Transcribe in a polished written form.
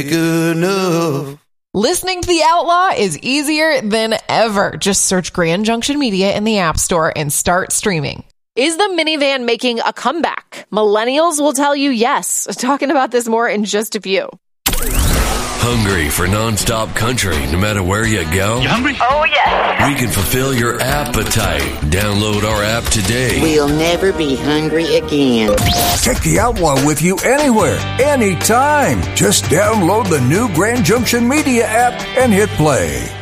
Good enough. Listening to The Outlaw is easier than ever. Just search Grand Junction Media in the App Store and start streaming. Is the minivan making a comeback? Millennials will tell you yes. Talking about this more in just a few. Hungry for nonstop country no matter where you go? You hungry? Oh, yes. We can fulfill your appetite. Download our app today. We'll never be hungry again. Take the Outlaw with you anywhere, anytime. Just download the new Grand Junction Media app and hit play.